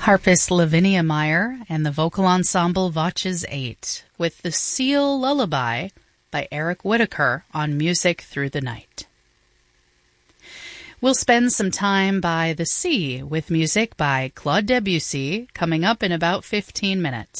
Harpist Lavinia Meyer and the vocal ensemble Voces 8 with The Seal Lullaby by Eric Whitacre on Music Through the Night. We'll spend some time by the sea with music by Claude Debussy coming up in about 15 minutes.